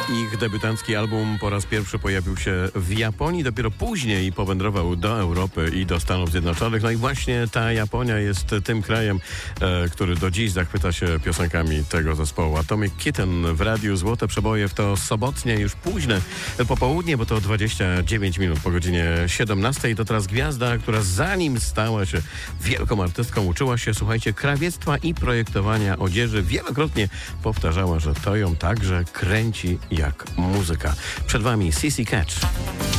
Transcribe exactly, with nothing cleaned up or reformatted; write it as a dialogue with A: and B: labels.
A: Ich debiutancki album po raz pierwszy pojawił się w Japonii, dopiero później powędrował do Europy i do Stanów Zjednoczonych. No i właśnie ta Japonia jest tym krajem, e, który do dziś zachwyca się piosenkami tego zespołu. Atomic Kitten w radiu Złote Przeboje w to sobotnie, już późne popołudnie, bo to dwadzieścia dziewięć minut po godzinie siedemnastej. To teraz gwiazda, która zanim stała się wielką artystką, uczyła się, słuchajcie, krawiectwa i projektowania odzieży. Wielokrotnie powtarzała, że to ją także kręci jak muzyka. Przed wami C C Catch.